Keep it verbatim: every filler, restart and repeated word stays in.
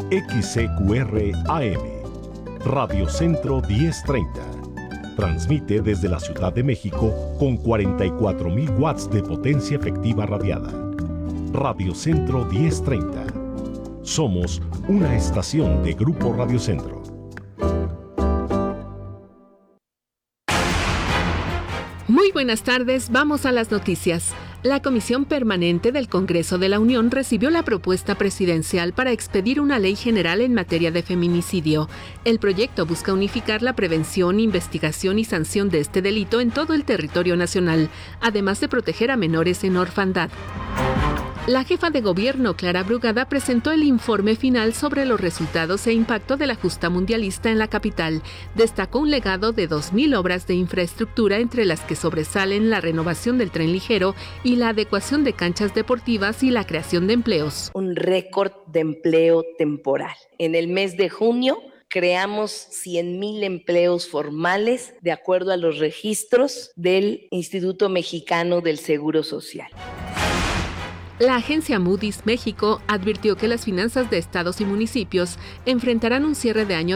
X C Q R A M, Radio Centro diez treinta. Transmite desde la Ciudad de México con cuarenta y cuatro mil watts de potencia efectiva radiada. Radio Centro diez treinta. Somos una estación de Grupo Radio Centro. Muy buenas tardes, vamos a las noticias. La Comisión Permanente del Congreso de la Unión recibió la propuesta presidencial para expedir una ley general en materia de feminicidio. El proyecto busca unificar la prevención, investigación y sanción de este delito en todo el territorio nacional, además de proteger a menores en orfandad. La jefa de gobierno, Clara Brugada, presentó el informe final sobre los resultados e impacto de la justa mundialista en la capital. Destacó un legado de dos mil obras de infraestructura, entre las que sobresalen la renovación del tren ligero y la adecuación de canchas deportivas y la creación de empleos. Un récord de empleo temporal. En el mes de junio creamos cien mil empleos formales de acuerdo a los registros del Instituto Mexicano del Seguro Social. La agencia Moody's México advirtió que las finanzas de estados y municipios enfrentarán un cierre de año